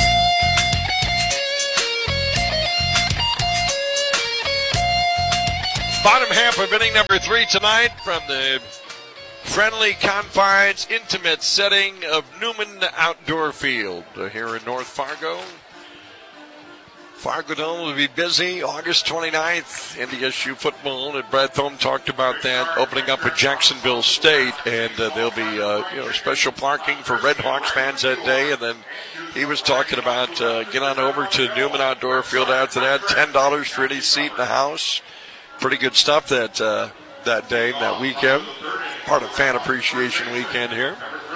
Bottom half of inning number 3 tonight from the friendly confines, intimate setting of Newman Outdoor Field here in North Fargo. Fargo Dome will be busy August 29th. NDSU football, and Brad Thome talked about that, opening up at Jacksonville State, and there'll be special parking for Redhawks fans that day. And then he was talking about get on over to Newman Outdoor Field after that, $10 for any seat in the house. Pretty good stuff that day, that weekend. Part of Fan Appreciation Weekend here.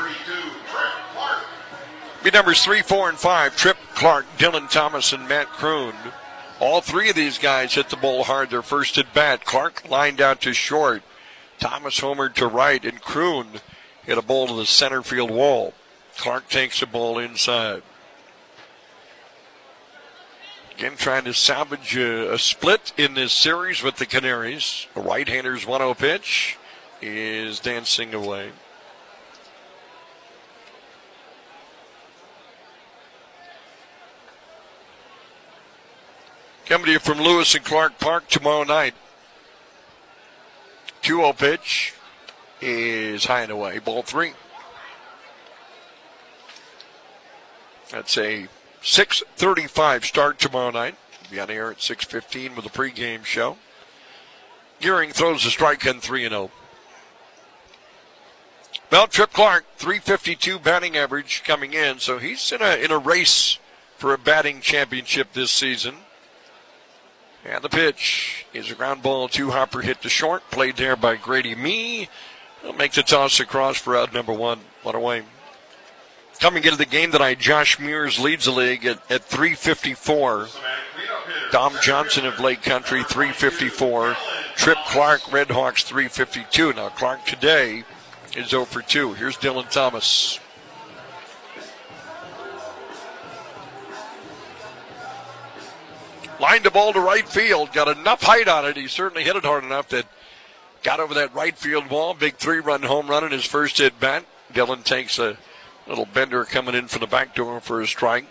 Be numbers 3, 4, and 5. Tripp Clark, Dylan Thomas, and Matt Kroon. All three of these guys hit the ball hard their first at bat. Clark lined out to short. Thomas homered to right, and Kroon hit a ball to the center field wall. Clark takes the ball inside. Again, trying to salvage a split in this series with the Canaries. The right-hander's 1-0 pitch is dancing away. Coming to you from Lewis and Clark Park tomorrow night. 2-0 pitch is high and away. Ball 3. That's a 6:35 start tomorrow night. We'll be on air at 6:15 with a pregame show. Gearing throws a strike on 3-0. Well, Tripp Clark, .352 batting average coming in, so he's in a race for a batting championship this season. And the pitch is a ground ball, 2-hopper hit to short, played there by Grady Mee. He'll make the toss across for out number 1. One away. Coming into the game tonight, Josh Mears leads the league at .354. Dom Johnson of Lake Country, .354. Tripp Clark, Redhawks, .352. Now, Clark today is 0 for 2. Here's Dylan Thomas. Lined the ball to right field. Got enough height on it. He certainly hit it hard enough that got over that right field wall. Big 3-run home run in his first at bat. Dylan takes a little bender coming in from the back door for a strike.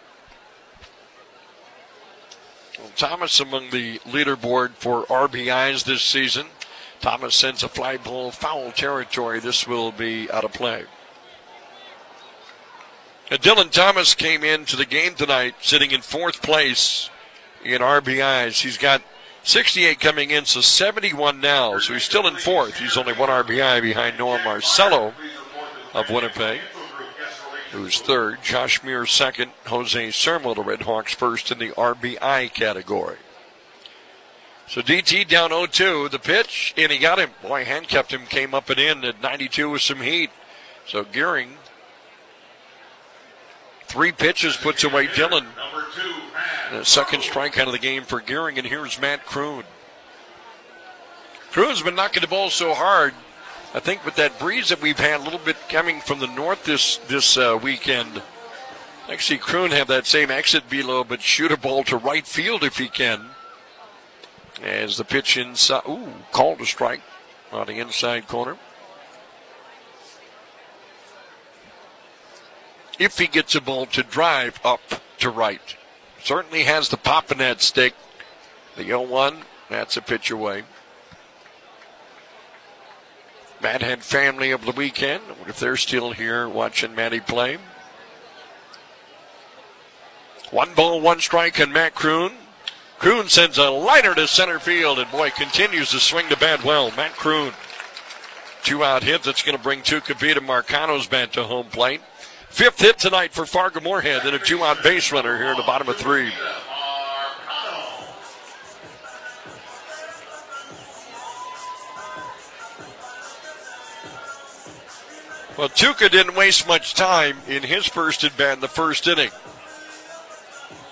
Well, Thomas among the leaderboard for RBIs this season. Thomas sends a fly ball, foul territory. This will be out of play. And Dylan Thomas came into the game tonight sitting in 4th place in RBIs. He's got 68 coming in, so 71 now. So he's still in 4th. He's only 1 RBI behind Noah Marcello of Winnipeg, who's 3rd. Josh Mears 2nd. Jose Sermo, the Redhawks, 1st in the RBI category. So DT down 0-2. The pitch, and he got him. Boy, handcuffed him, came up and in at 92 with some heat. So Gearing, 3 pitches, puts away Dylan. And a second strike out of the game for Gearing, and here's Matt Kroon. Kroon's been knocking the ball so hard. I think with that breeze that we've had a little bit coming from the north this weekend, actually Kroon have that same exit velo, but shoot a ball to right field if he can. As the pitch inside, called a strike on the inside corner. If he gets a ball to drive up to right. Certainly has the pop in that stick. The 0-1, that's a pitch away. Matt had family over the weekend. I wonder if they're still here watching Matty play. 1 ball, 1 strike on Matt Kroon. Kroon sends a liner to center field, and boy, continues to swing the bat well. Matt Kroon, 2-out hit. That's going to bring Tucupita Marcano's bat to home plate. 5th hit tonight for Fargo Moorhead, and a 2-out base runner here in the bottom of 3. Well, Tuca didn't waste much time in his first at bat in the first inning.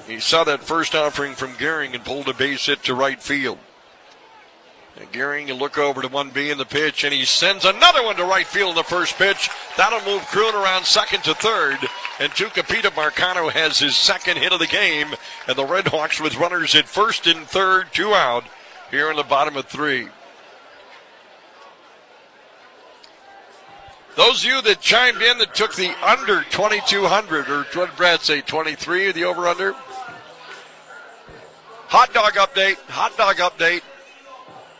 He saw that first offering from Gehring and pulled a base hit to right field. And Gehring will look over to 1B in the pitch, and he sends another one to right field in the first pitch. That'll move Kroon around second to third. And Tucupita Marcano has his second hit of the game. And the Red Hawks with runners at first and third, 2 out here in the bottom of 3. Those of you that chimed in that took the under 2,200, or what did Brad say, 23, the over-under? Hot dog update.